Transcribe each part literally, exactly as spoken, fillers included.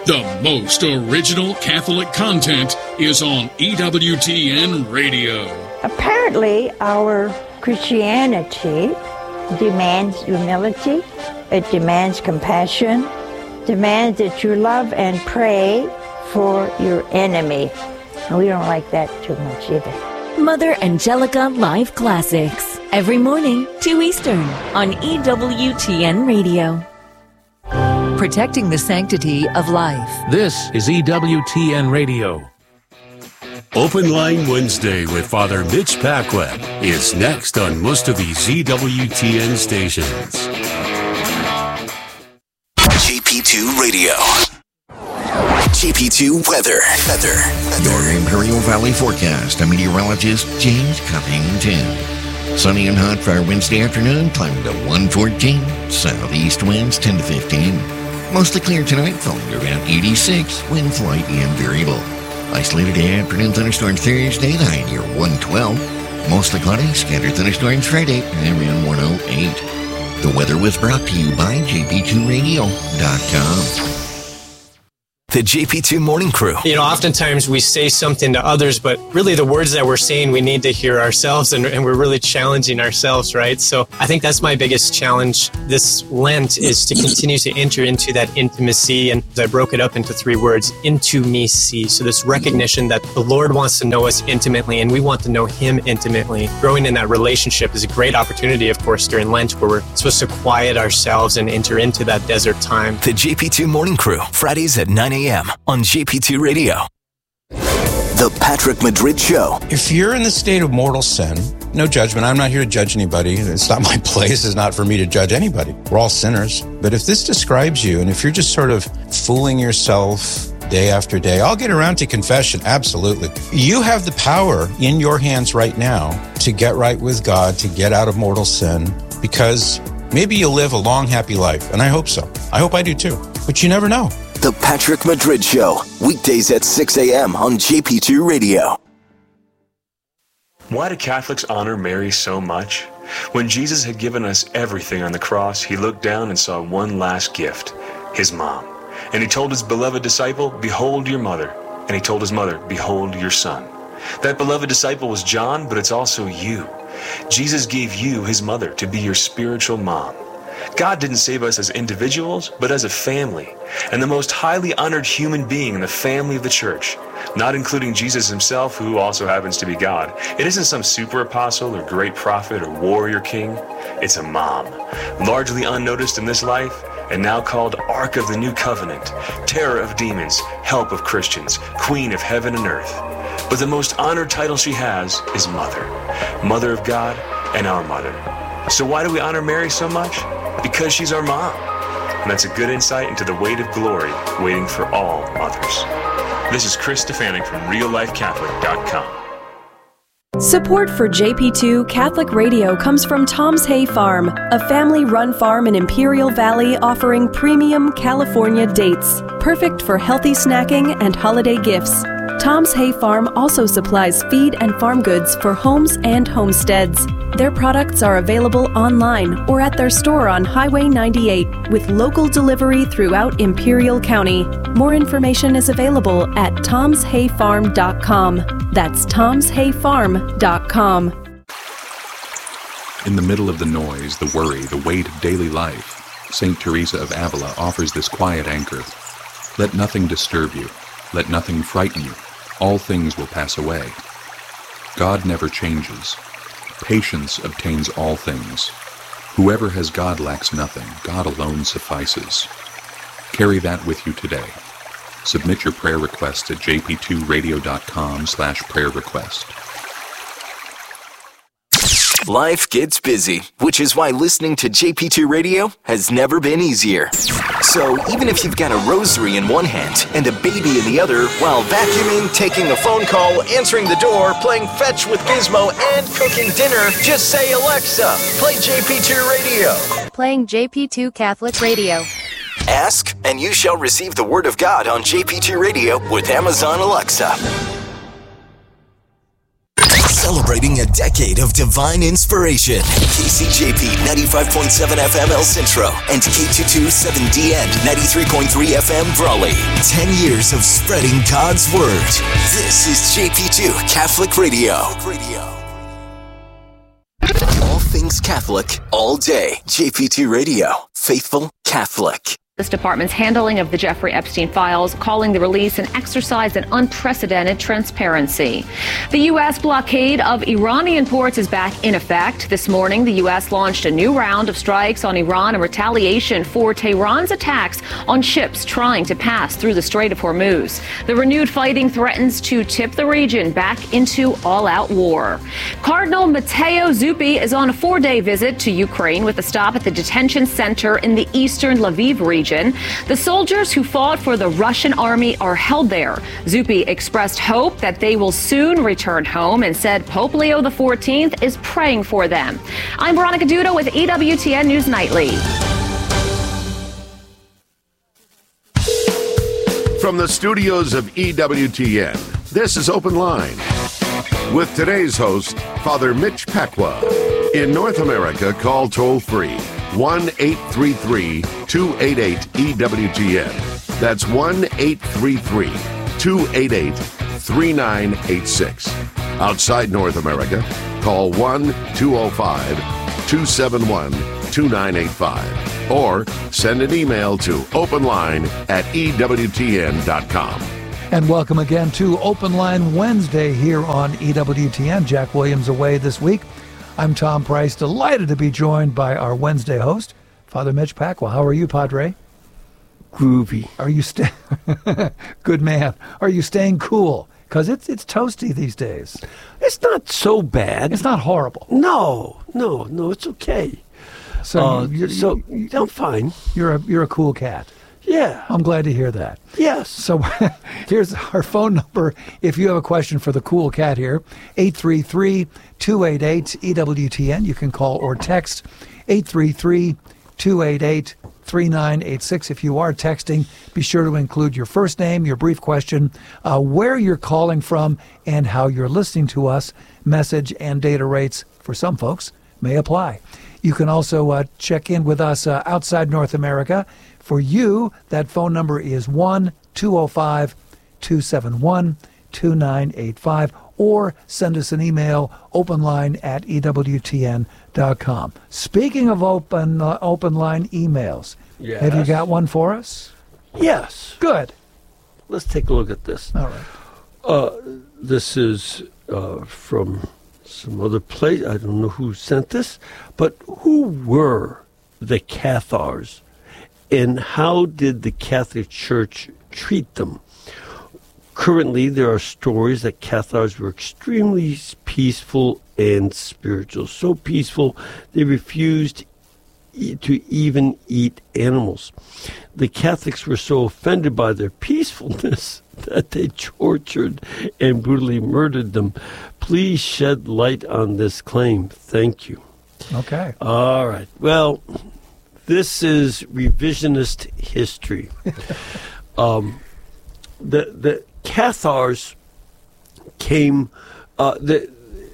The most original Catholic content is on E W T N Radio. Apparently, our Christianity demands humility, it demands compassion, demands that you love and pray for your enemy. And we don't like that too much either. Mother Angelica Live Classics, every morning, two Eastern, on E W T N Radio. Protecting the sanctity of life. This is E W T N Radio. Open Line Wednesday with Father Mitch Packweb is next on most of these E W T N stations. J P two Radio. J P two Weather. Weather. Your Imperial Valley forecast. I'm meteorologist James Cuppington. Sunny and hot for our Wednesday afternoon. Climb to one fourteen. Southeast winds ten to fifteen. Mostly clear tonight, falling to around eighty-six. Wind flight and variable. Isolated afternoon thunderstorms Thursday, the high near one twelve. Mostly cloudy, scattered thunderstorms Friday, around one oh eight. The weather was brought to you by J P two radio dot com. The J P two Morning Crew. You know, oftentimes we say something to others, but really the words that we're saying, we need to hear ourselves, and, and we're really challenging ourselves, right? So I think that's my biggest challenge this Lent, is to continue to enter into that intimacy. And I broke it up into three words, into me see. So this recognition that the Lord wants to know us intimately, and we want to know Him intimately. Growing in that relationship is a great opportunity, of course, during Lent, where we're supposed to quiet ourselves and enter into that desert time. The J P two Morning Crew, Fridays at nine a.m. on J P two Radio. The Patrick Madrid Show. If you're in the state of mortal sin, no judgment. I'm not here to judge anybody. It's not my place. It's not for me to judge anybody. We're all sinners. But if this describes you, and if you're just sort of fooling yourself day after day, I'll get around to confession. Absolutely. You have the power in your hands right now to get right with God, to get out of mortal sin, because maybe you'll live a long, happy life. And I hope so. I hope I do too. But you never know. The Patrick Madrid Show, weekdays at six a.m. on J P two Radio. Why do Catholics honor Mary so much? When Jesus had given us everything on the cross, he looked down and saw one last gift, his mom. And he told his beloved disciple, "Behold your mother." And he told his mother, "Behold your son." That beloved disciple was John, but it's also you. Jesus gave you his mother to be your spiritual mom. God didn't save us as individuals, but as a family, and the most highly honored human being in the family of the church, not including Jesus himself, who also happens to be God. It isn't some super apostle or great prophet or warrior king. It's a mom, largely unnoticed in this life, and now called Ark of the New Covenant, terror of demons, help of Christians, queen of heaven and earth. But the most honored title she has is Mother, Mother of God and our Mother. So why do we honor Mary so much? Because she's our mom. And that's a good insight into the weight of glory waiting for all mothers. This is Chris Stefanik from real life catholic dot com. Support for J P two Catholic Radio comes from Tom's Hay Farm, a family-run farm in Imperial Valley offering premium California dates, perfect for healthy snacking and holiday gifts. Tom's Hay Farm also supplies feed and farm goods for homes and homesteads. Their products are available online or at their store on Highway ninety-eight with local delivery throughout Imperial County. More information is available at toms hay farm dot com. That's toms hay farm dot com. In the middle of the noise, the worry, the weight of daily life, Saint Teresa of Avila offers this quiet anchor. Let nothing disturb you. Let nothing frighten you. All things will pass away. God never changes. Patience obtains all things. Whoever has God lacks nothing. God alone suffices. Carry that with you today. Submit your prayer request at j p two radio dot com slash prayer request. Life gets busy, which is why listening to J P two Radio has never been easier. So even if you've got a rosary in one hand and a baby in the other, while vacuuming, taking a phone call, answering the door, playing fetch with Gizmo, and cooking dinner, just say, "Alexa, play J P two Radio." Playing J P two Catholic Radio. Ask, and you shall receive the Word of God on J P two Radio with Amazon Alexa. celebrating a decade of divine inspiration. K C J P ninety-five point seven F M El Centro and K two twenty-seven D N ninety-three point three F M Brawley. Ten years of spreading God's Word. This is J P two Catholic Radio. All things Catholic, all day. J P two Radio. Faithful Catholic. This department's handling of the Jeffrey Epstein files, calling the release an exercise in unprecedented transparency. The U S blockade of Iranian ports is back in effect. This morning, the U S launched a new round of strikes on Iran in retaliation for Tehran's attacks on ships trying to pass through the Strait of Hormuz. The renewed fighting threatens to tip the region back into all-out war. Cardinal Matteo Zuppi is on a four-day visit to Ukraine with a stop at the detention center in the eastern Lviv region. The soldiers who fought for the Russian army are held there. Zuppi expressed hope that they will soon return home and said Pope Leo the fourteenth is praying for them. I'm Veronica Duda with E W T N News Nightly. From the studios of E W T N, this is Open Line with today's host, Father Mitch Pacwa. In North America, call toll-free one eight three three, two eight eight, E W T N. That's one eight three three, two eight eight, three nine eight six. Outside North America, call one two oh five, two seven one, two nine eight five or send an email to openline at E W T N dot com. And welcome again to Open Line Wednesday here on E W T N. Jack Williams away this week. I'm Tom Price, delighted to be joined by our Wednesday host, Father Mitch Pacwa. How are you, Padre? Groovy. Are you sta- Good man. Are you staying cool? Because it's it's toasty these days. It's not so bad. It's not horrible. No, no, no. It's okay. So, uh, you're, so you, I'm fine. You're a you're a cool cat. Yeah. I'm glad to hear that. Yes. So here's our phone number. If you have a question for the cool cat here, eight three three, two eight eight, E W T N. You can call or text eight three three, two eight eight, three nine eight six. If you are texting, be sure to include your first name, your brief question, uh, where you're calling from, and how you're listening to us. Message and data rates, for some folks, may apply. You can also uh, check in with us uh, outside North America. For you, that phone number is one two oh five, two seven one, two nine eight five, or send us an email, openline at E W T N dot com. Speaking of open uh, open line emails, yes. Have you got one for us? Yes. Good. Let's take a look at this. All right. Uh, this is uh, from some other place. I don't know who sent this, but who were the Cathars? And how did the Catholic Church treat them? Currently, there are stories that Cathars were extremely peaceful and spiritual. So peaceful, they refused to even eat animals. The Catholics were so offended by their peacefulness that they tortured and brutally murdered them. Please shed light on this claim. Thank you. Okay. All right. Well, this is revisionist history. um, the the Cathars came, uh, the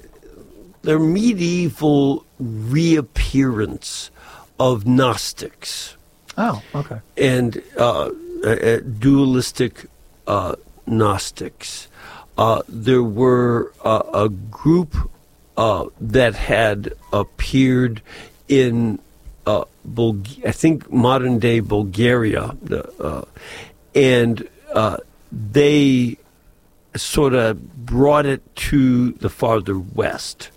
their medieval reappearance of Gnostics. Oh, okay. And uh, uh, dualistic uh, Gnostics. Uh, there were uh, a group uh, that had appeared in Uh, Bulg- I think modern day Bulgaria, uh, and uh, they sort of brought it to the farther west.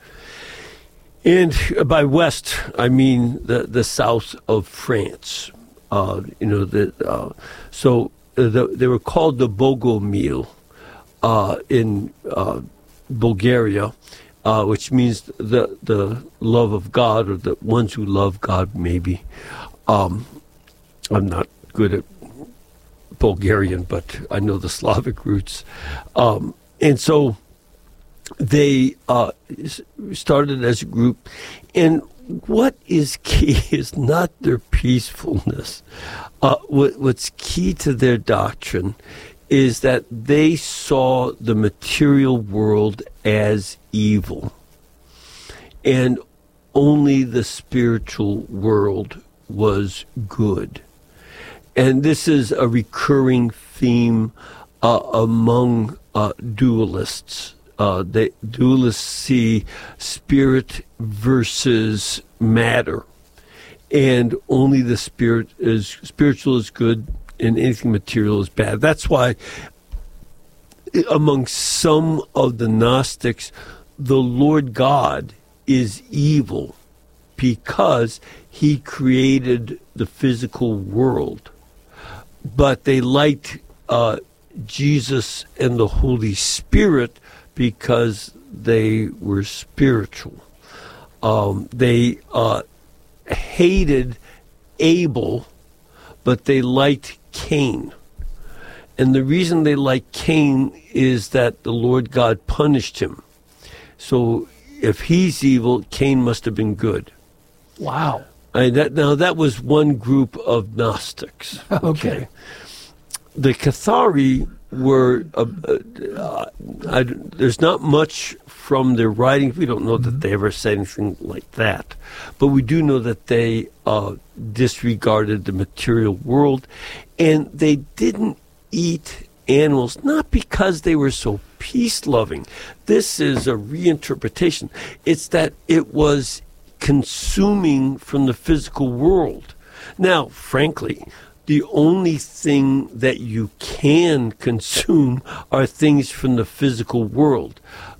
And by west, I mean the, the south of France. Uh, you know, the, uh, so the, they were called the Bogomil uh, in uh, Bulgaria. Uh, which means the the love of God, or the ones who love God, maybe. Um, I'm not good at Bulgarian, but I know the Slavic roots. Um, and so they uh, started as a group. And what is key is not their peacefulness. Uh, what, what's key to their doctrine is that they saw the material world as evil, and only the spiritual world was good. And this is a recurring theme uh, among uh, dualists. Uh, the dualists see spirit versus matter, and only the spirit is spiritual is good, and anything material is bad. That's why, among some of the Gnostics, the Lord God is evil because he created the physical world. But they liked uh, Jesus and the Holy Spirit because they were spiritual. Um, they uh, hated Abel, but they liked Cain. And the reason they liked Cain is that the Lord God punished him. So if he's evil, Cain must have been good. Wow. I, that, now, that was one group of Gnostics. Okay. okay. The Cathari were, uh, uh, I, there's not much from their writings. We don't know that they ever said anything like that. But we do know that they uh, disregarded the material world, and they didn't eat animals, not because they were so peace-loving. This is a reinterpretation. It's that it was consuming from the physical world. Now, frankly, the only thing that you can consume are things from the physical world.